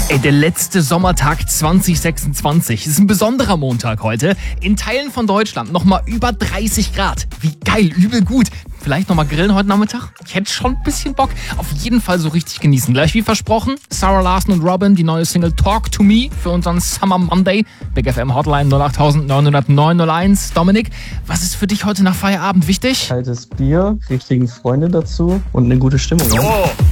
Ey, der letzte Sommertag 2026. Ist ein besonderer Montag heute. In Teilen von Deutschland nochmal über 30 Grad. Wie geil, übel gut. Vielleicht nochmal grillen heute Nachmittag? Ich hätte schon ein bisschen Bock. Auf jeden Fall so richtig genießen. Gleich wie versprochen, Sarah Larson und Robin, die neue Single Talk to Me für unseren Summer Monday. Big FM Hotline 08900 Dominik, was ist für dich heute nach Feierabend wichtig? Kaltes Bier, richtigen Freunde dazu und eine gute Stimmung. Oh.